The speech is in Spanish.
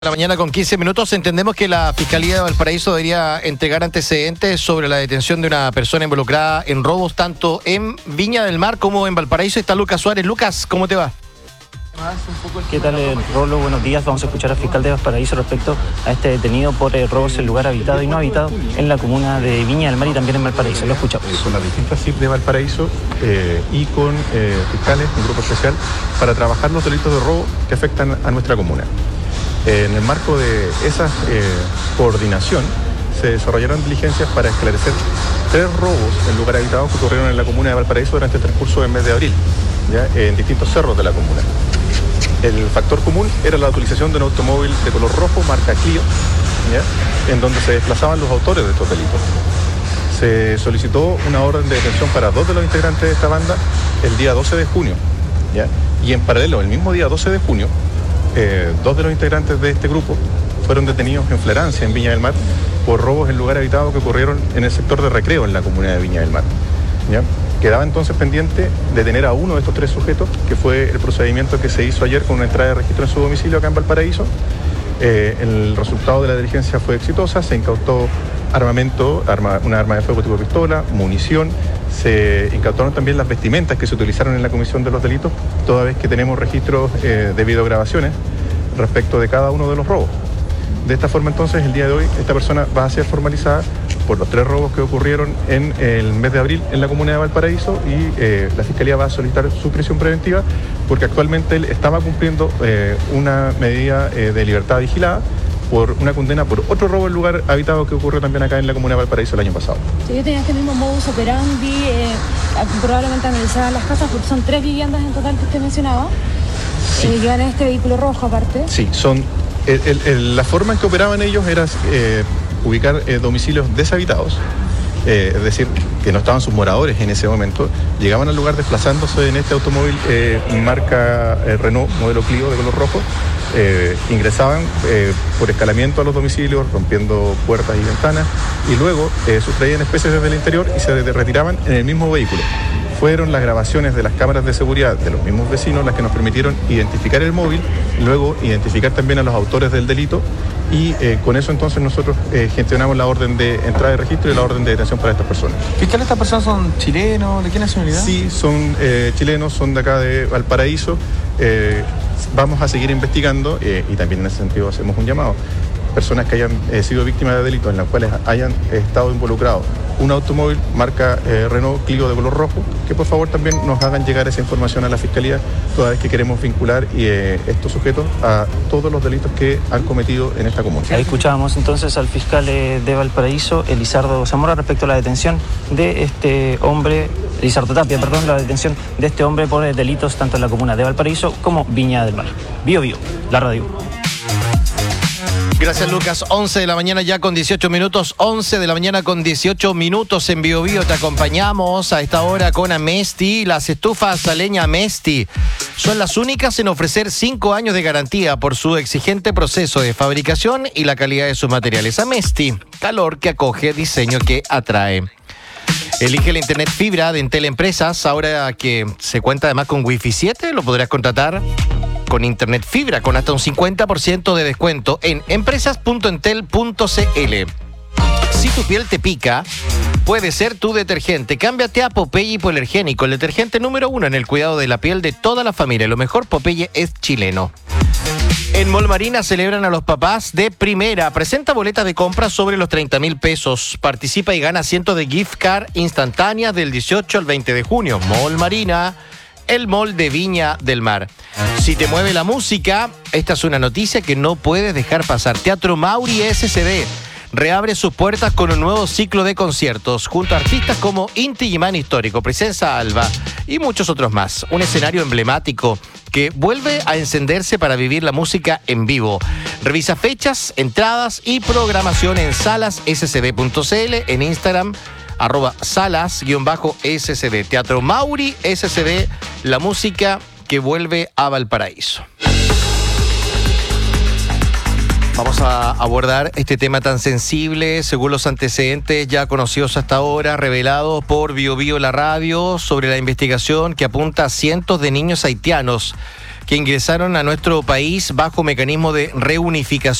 La mañana con 15 minutos. Entendemos que la Fiscalía de Valparaíso debería entregar antecedentes sobre la detención de una persona involucrada en robos tanto en Viña del Mar como en Valparaíso. Está Lucas Suárez. Lucas, ¿cómo te va? ¿Qué tal, Rolo? Buenos días. Vamos a escuchar al fiscal de Valparaíso respecto a este detenido por robos en lugar habitado y no habitado en la comuna de Viña del Mar y también en Valparaíso. Lo escuchamos. Con las distintas CIP de Valparaíso y con fiscales, un grupo especial, para trabajar los delitos de robo que afectan a nuestra comuna. En el marco de esa coordinación se desarrollaron diligencias para esclarecer 3 robos en lugar habitado que ocurrieron en la comuna de Valparaíso durante el transcurso del mes de abril, ¿ya? En distintos cerros de la comuna. El factor común era la utilización de un automóvil de color rojo, marca Clio, ¿ya? En donde se desplazaban los autores de estos delitos. Se solicitó una orden de detención para 2 de los integrantes de esta banda el día 12 de junio, ¿ya? Y en paralelo, el mismo día 12 de junio, 2 de los integrantes de este grupo fueron detenidos en Flerancia, en Viña del Mar, por robos en lugar habitado que ocurrieron en el sector de recreo en la comuna de Viña del Mar, ¿ya? Quedaba entonces pendiente detener a uno de estos 3 sujetos, que fue el procedimiento que se hizo ayer con una entrada de registro en su domicilio acá en Valparaíso. El resultado de la diligencia fue exitosa, se incautó armamento, una arma de fuego tipo pistola, munición. Se incautaron también las vestimentas que se utilizaron en la comisión de los delitos, toda vez que tenemos registros de videograbaciones respecto de cada uno de los robos. De esta forma, entonces, el día de hoy, esta persona va a ser formalizada por los 3 robos que ocurrieron en el mes de abril en la comuna de Valparaíso y la Fiscalía va a solicitar su prisión preventiva porque actualmente él estaba cumpliendo una medida de libertad vigilada por una condena por otro robo en lugar habitado que ocurrió también acá en la comuna de Valparaíso el año pasado. Sí, yo tenía este mismo modus operandi, probablemente analizadas las casas, porque son 3 viviendas en total que usted mencionaba, Sí. llevan este vehículo rojo aparte. Sí, son la forma en que operaban ellos era ubicar domicilios deshabitados, es decir, que no estaban sus moradores en ese momento, llegaban al lugar desplazándose en este automóvil marca Renault, modelo Clio de color rojo, ingresaban por escalamiento a los domicilios, rompiendo puertas y ventanas, y luego sustraían especies desde el interior y se retiraban en el mismo vehículo. Fueron las grabaciones de las cámaras de seguridad de los mismos vecinos las que nos permitieron identificar el móvil, luego identificar también a los autores del delito y con eso entonces nosotros gestionamos la orden de entrada de registro y la orden de detención para estas personas. Fiscal, ¿estas personas son chilenos? ¿De qué nacionalidad? Sí, son chilenos, son de acá de Valparaíso. Vamos a seguir investigando y también en ese sentido hacemos un llamado. Personas que hayan sido víctimas de delitos en las cuales hayan estado involucrados un automóvil marca Renault Clio de color rojo, que por favor también nos hagan llegar esa información a la Fiscalía toda vez que queremos vincular estos sujetos a todos los delitos que han cometido en esta comuna. Ahí escuchábamos entonces al fiscal de Valparaíso, Elizardo Zamora, respecto a la detención de este hombre, Elizardo Tapia, perdón, la detención de este hombre por delitos tanto en la comuna de Valparaíso como Viña del Mar. Bio, la radio. Gracias, Lucas. 11 de la mañana ya con 18 minutos. 11 de la mañana con 18 minutos en Bio Bio. Te acompañamos a esta hora con Amesti. Las estufas a leña Amesti son las únicas en ofrecer 5 años de garantía por su exigente proceso de fabricación y la calidad de sus materiales. Amesti, calor que acoge, diseño que atrae. Elige la internet fibra de Entel Empresas. Ahora que se cuenta además con Wi-Fi 7, lo podrás contratar con internet fibra con hasta un 50% de descuento en empresas.entel.cl. Si tu piel te pica, puede ser tu detergente. Cámbiate a Popeye Hipoalergénico, el detergente número 1 en el cuidado de la piel de toda la familia. Lo mejor, Popeye es chileno. En Mall Marina celebran a los papás de primera. Presenta boletas de compra sobre los 30.000 pesos. Participa y gana cientos de gift card instantáneas del 18 al 20 de junio. Mall Marina, el mall de Viña del Mar. Si te mueve la música, esta es una noticia que no puedes dejar pasar. Teatro Mauri SCD reabre sus puertas con un nuevo ciclo de conciertos junto a artistas como Inti Illimani Histórico, Princesa Alba y muchos otros más. Un escenario emblemático que vuelve a encenderse para vivir la música en vivo. Revisa fechas, entradas y programación en salasscd.cl, en Instagram @salas_scd. Teatro Mauri SCD, la música que vuelve a Valparaíso. Vamos a abordar este tema tan sensible, según los antecedentes ya conocidos hasta ahora, revelados por Bio Bio la radio, sobre la investigación que apunta a cientos de niños haitianos que ingresaron a nuestro país bajo mecanismo de reunificación